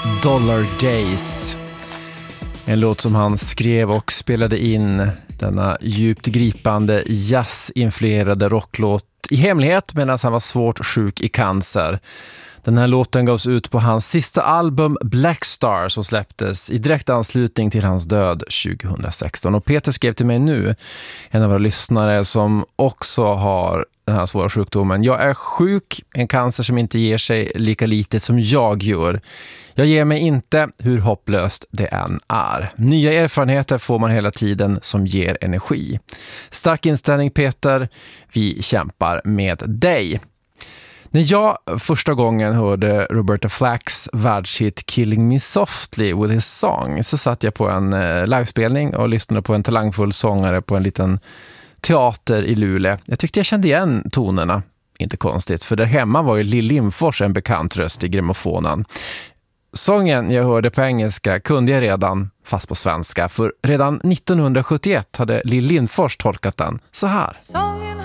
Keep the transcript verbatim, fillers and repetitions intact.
Dollar Days. En låt som han skrev och spelade in, denna djupt gripande jazzinfluerade rocklåt i hemlighet medan han var svårt sjuk i cancer. Den här låten gavs ut på hans sista album Black Star som släpptes i direkt anslutning till hans död tjugohundrasexton. Och Peter skrev till mig nu, en av våra lyssnare som också har den här svåra sjukdomen. Jag är sjuk, en cancer som inte ger sig lika lite som jag gör. Jag ger mig inte, hur hopplöst det än är. Nya erfarenheter får man hela tiden som ger energi. Stark inställning Peter, vi kämpar med dig. När jag första gången hörde Roberta Flacks världshit Killing Me Softly with his song så satt jag på en livespelning och lyssnade på en talangfull sångare på en liten teater i Luleå. Jag tyckte jag kände igen tonerna. Inte konstigt, för där hemma var ju Lill Lindfors en bekant röst i grammofonen. Sången jag hörde på engelska kunde jag redan, fast på svenska, för redan nittonhundrasjuttioett hade Lill Lindfors tolkat den så här. Sången